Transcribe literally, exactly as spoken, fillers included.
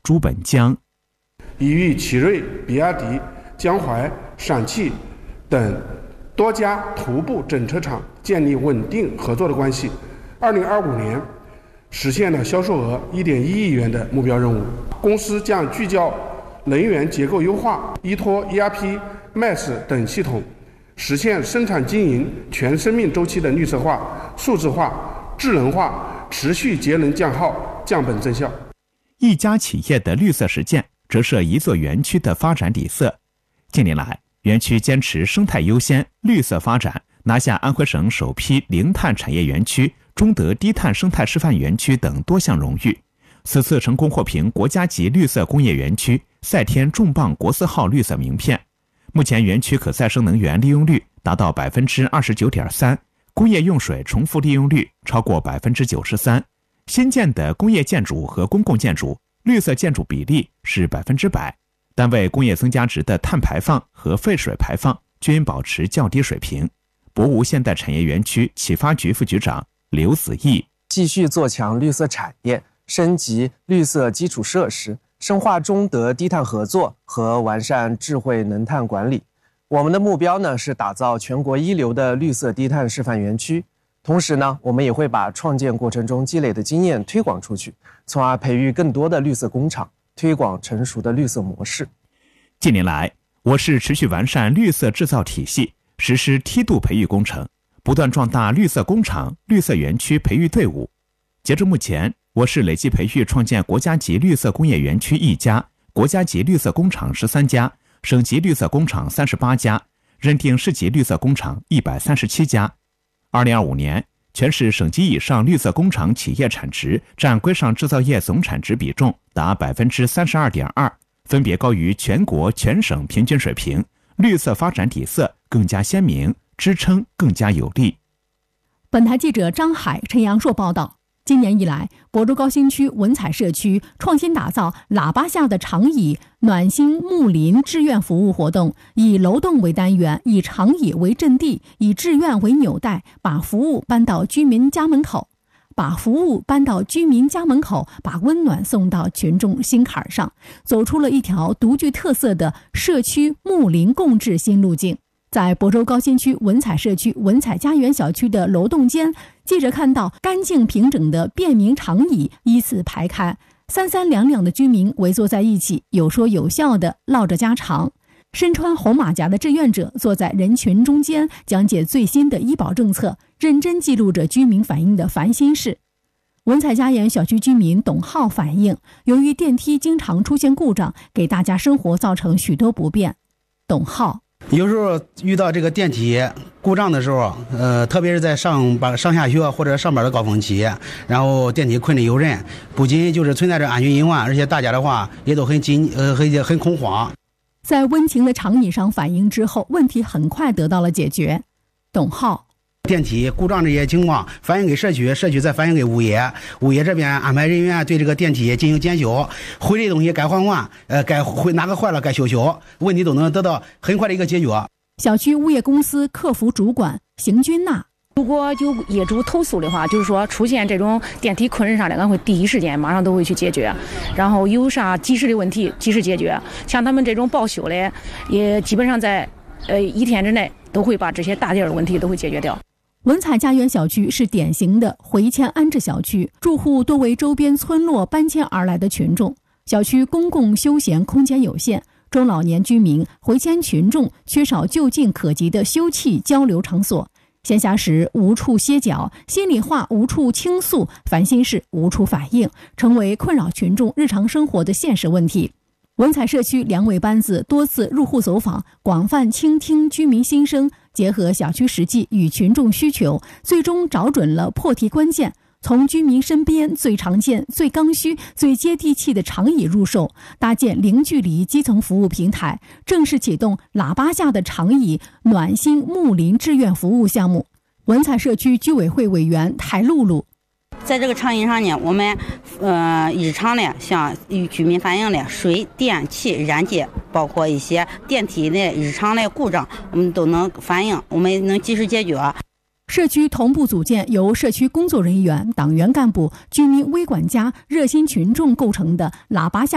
朱本江。 已与奇瑞、比亚迪、江淮、陕汽等多家头部整车厂建立稳定合作的关系。二零二五年实现了销售额一点一亿元的目标任务。公司将聚焦能源结构优化，依托 E R P、M A S 等系统，实现生产经营全生命周期的绿色化、数字化、智能化，持续节能降耗、降本增效。 一家企业的绿色实践折射一座园区的发展底色。近年来，园区坚持生态优先、绿色发展，拿下安徽省首批零碳产业园区、中德低碳生态示范园区等多项荣誉。此次成功获评国家级绿色工业园区、赛天重磅国字号绿色名片。目前园区可再生能源利用率达到 百分之二十九点三， 工业用水重复利用率超过 百分之九十三， 新建的工业建筑和公共建筑绿色建筑比例是 百分之百， 单位工业增加值的碳排放和废水排放均保持较低水平。博芜现代产业园区启发局副局长刘子毅： 继续做强绿色产业，升级绿色基础设施，深化中德低碳合作和完善智慧能碳管理。我们的目标呢是打造全国一流的绿色低碳示范园区。同时呢，我们也会把创建过程中积累的经验推广出去，从而培育更多的绿色工厂，推广成熟的绿色模式。 近年来，我市持续完善绿色制造体系，实施梯度培育工程，不断壮大绿色工厂、绿色园区培育队伍。截至目前，我市累计培育创建国家级绿色工业园区一家，国家级绿色工厂十三家，省级绿色工厂三十八家，认定市级绿色工厂一百三十七家。二零二五年，全市省级以上绿色工厂企业产值占规上制造业总产值比重达 百分之三十二点二， 分别高于全国全省平均水平，绿色发展底色更加鲜明，支撑更加有力。 本台记者张海、陈阳硕报道。今年以来，亳州高新区文采社区创新打造喇叭下的长椅暖心睦邻志愿服务活动，以楼栋为单元，以长椅为阵地，以志愿为纽带，把服务搬到居民家门口，把服务搬到居民家门口，把温暖送到群众心坎上，走出了一条独具特色的社区睦邻共治新路径。在亳州高新区文采社区文采家园小区的楼栋间，记者看到干净平整的便民长椅依次排开，三三两两的居民围坐在一起，有说有笑地唠着家常。身穿红马甲的志愿者坐在人群中间，讲解最新的医保政策，认真记录着居民反映的烦心事。文采家园小区居民董浩反映，由于电梯经常出现故障，给大家生活造成许多不便。董浩： 有时候遇到这个电梯故障的时候，呃，特别是在上班、上下学或者上班的高峰期，然后电梯困里有人，不仅就是存在着安全隐患，而且大家的话也都很紧，呃，很很恐慌。 在温情的长椅上反映之后，问题很快得到了解决。董浩： 电梯故障这些情况反映给社区，社区再反映给物业，物业这边安排人员对这个电梯进行检修，毁的东西该还还，呃，该毁哪个坏了该修修，问题都能得到很快的一个解决。 小区物业公司客服主管邢军娜： 如果有业主投诉的话，就是说出现这种电梯困人啥的，俺会第一时间马上都会去解决，然后有啥及时的问题及时解决。像他们这种报修的，也基本上在呃一天之内都会把这些大件的问题都会解决掉。 文采家园小区是典型的回迁安置小区，住户多为周边村落搬迁而来的群众。小区公共休闲空间有限，中老年居民、回迁群众缺少就近可及的休憩交流场所，闲暇时无处歇脚，心里话无处倾诉，烦心事无处反映，成为困扰群众日常生活的现实问题。文采社区两委班子多次入户走访，广泛倾听居民心声，结合小区实际与群众需求，最终找准了破题关键，从居民身边最常见、最刚需、最接地气的长椅入手，搭建零距离基层服务平台，正式启动喇叭下的长椅暖心睦邻志愿服务项目。文采社区居委会委员台露露： 在这个长椅上呢，我们呃日常呢向与居民反映的水电气燃气，包括一些电梯的日常的故障，我们都能反映，我们能及时解决。 社区同步组建由社区工作人员、党员干部、居民微管家、热心群众构成的喇叭下